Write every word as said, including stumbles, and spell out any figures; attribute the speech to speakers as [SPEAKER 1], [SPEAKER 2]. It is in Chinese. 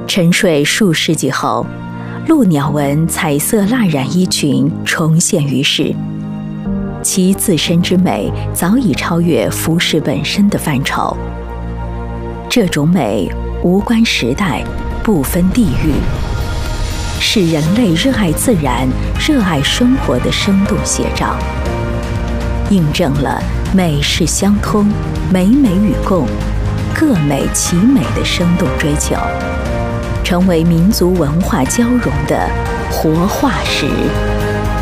[SPEAKER 1] 沉睡数世纪后，陆鸟纹彩色蜡染衣裙重现于世，其自身之美早已超越服饰本身的范畴。这种美无关时代，不分地域，是人类热爱自然、热爱生活的生动写照，印证了美是相通、美美与共、各美其美的生动追求，成为民族文化交融的活化石。